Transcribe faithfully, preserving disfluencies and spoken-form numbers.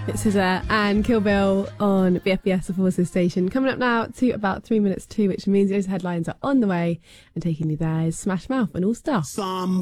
It's S Z A and Kill Bill on B F B S, the Forces station. Coming up now to about three minutes two, which means those headlines are on the way, and taking you there is Smash Mouth and All Star. Some